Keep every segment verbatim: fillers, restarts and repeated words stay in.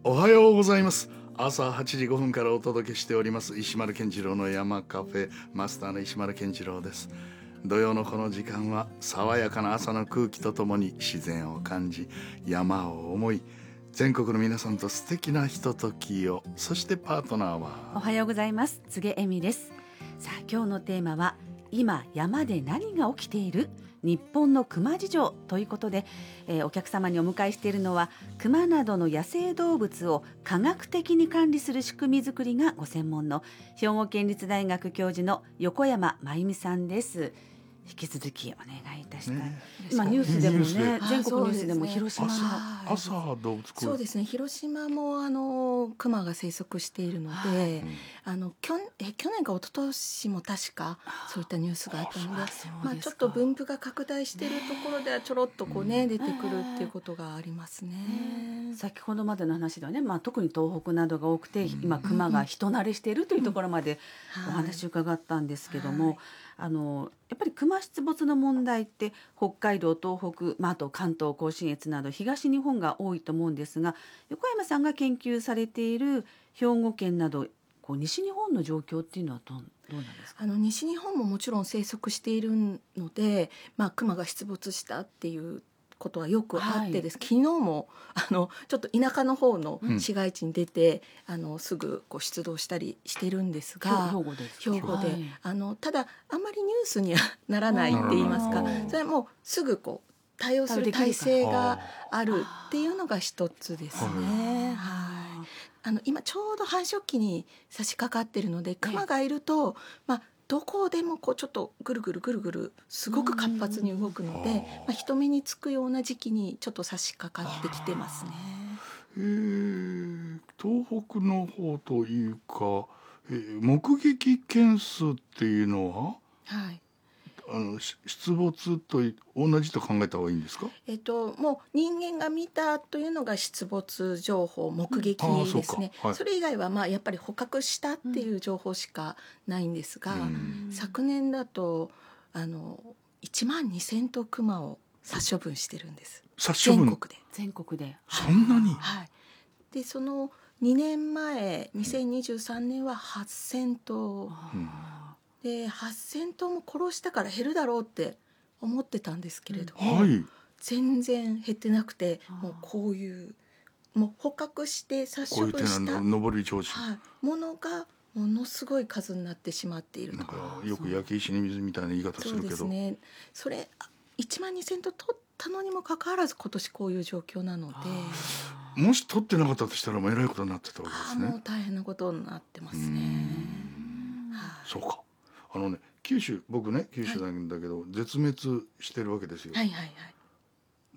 おはようございます。朝はちじごふんからお届けしております石丸健次郎の山カフェ、マスターの石丸健次郎です。土曜のこの時間は爽やかな朝の空気とともに自然を感じ、山を思い、全国の皆さんと素敵なひとときを。そしてパートナーはおはようございます、柘植恵美です。さあ、今日のテーマは今山で何が起きている日本の熊事情ということで、えー、お客様にお迎えしているのは熊などの野生動物を科学的に管理する仕組み作りがご専門の兵庫県立大学教授の横山真由美さんです。引き続きお願いいたしたい、ね、今ニュースでもね、全国ニュースでも広島の朝動物公園、 そうですね、広島もあの熊が生息しているので、はい、あのきょえ去年か一昨年も確かそういったニュースがあったので、まあ、ちょっと分布が拡大しているところではちょろっとこう、ね、出てくるっていうことがありますね。 先ほどまでの話ではね、まあ、特に東北などが多くて、今熊が人慣れしているというところまでお話を伺ったんですけども、はいはい、あのやっぱり熊出没の問題って北海道、東北、まあ、あと関東甲信越など東日本が多いと思うんですが、横山さんが研究されている兵庫県などこう西日本の状況っていうのはどう、どうなんですか？ あの西日本ももちろん生息しているので、まあ、熊が出没したっていうことはよくあってです、はい、昨日もあのちょっと田舎の方の市街地に出て、うん、あのすぐこう出動したりしてるんですが、 兵庫です兵庫で、はい、あのただあんまりニュースにはならないって言いますか、それはもうすぐこう対応する体制があるっていうのが一つですね。はい、あの今ちょうど繁殖期に差し掛かっているので、熊がいると、まあどこでもこうちょっとぐるぐるぐるぐるすごく活発に動くので、まあ、人目につくような時期にちょっと差し掛かってきてますね。 えー、東北の方というか、えー、目撃件数っていうのは、はい、あの出没と同じと考えた方がいいんですか？ えっと、もう人間が見たというのが出没情報、目撃ですね。そ, はい、それ以外はまあやっぱり捕獲したっていう情報しかないんですが、うん、昨年だとあのいちまんにせんとクマを殺処分してるんです。 殺処分全国で。 全国で。 そんなに？ はい。でそのにねんまえにせんにじゅうさんねんははっせんとう、うんではっせんとうも殺したから減るだろうって思ってたんですけれども、はい、全然減ってなくて、もうこういうもう捕獲して殺処分した上り調子、 はい、ものがものすごい数になってしまっていると。 なんかよく焼け石に水みたいな言い方するけど、 そうですね、それいちまんにせんと取ったのにもかかわらず今年こういう状況なので、 もし取ってなかったとしたらもうえらいことになってたわけですね。 あもう大変なことになってますね。 そうか。あのね、九州、僕ね九州なんだけど、はい、絶滅してるわけですよ。 はいはいはい、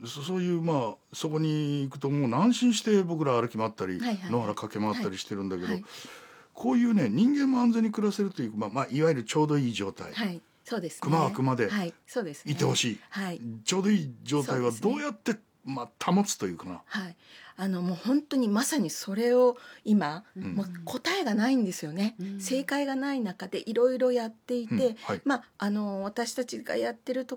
そ, そういうまあそこに行くともう安心して僕ら歩き回ったり、はいはい、野原駆け回ったりしてるんだけど、はいはい、こういうね人間も安全に暮らせるという、まあまあ、いわゆるちょうどいい状態、 はい、そうですね、 熊は熊でいてほしい、 はい、 ちょうどいい状態はどうやって、まあ、保つというかな、 はい、あのもう本当にまさにそれを今、うん、もう答えがないんですよね、うん、正解がない中でいろいろやっていて、うんはい、まあ、あの私たちがやってると